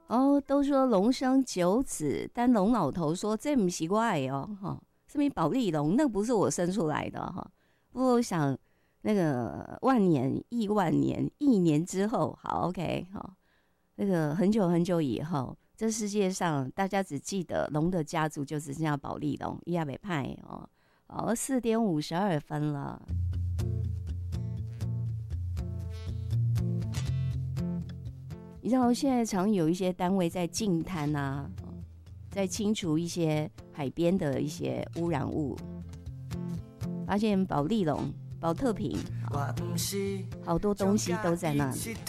哦，都说龙生九子，但龙老头说这不是我的哦，哈，什么保利龙，那不是我生出来的哈。不过我想那个万年、亿万年、亿年之后，好 OK 好，那个很久很久以后，这世界上大家只记得龙的家族就只剩下保利龙，亚北派哦。好，4:52了。你知道现在常有一些单位在净滩啊，在清除一些海边的一些污染物，发现保利龙、保特瓶，好多东西都在那里。